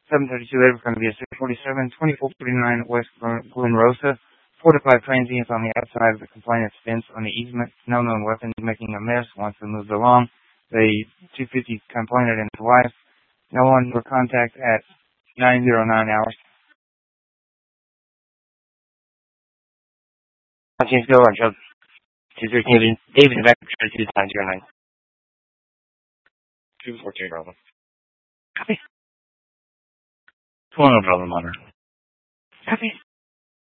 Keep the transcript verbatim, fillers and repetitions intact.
seven thirty-two Edward going to be a six forty-seven, twenty-four forty-nine West Glen Rosa. Four to five transients on the outside of the complainant's fence on the easement. No known weapons, making a mess once they moved along. The two fifty complainant and his wife. No one for contact at nine oh nine hours. James Go on Joe two thirteen David November two nine zero nine. two fourteen Bravo. Copy. Two one Bravo Monitor. Copy.